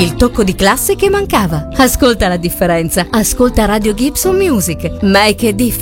Il tocco di classe che mancava. Ascolta la differenza. Ascolta Radio Gibson Music. Make a difference.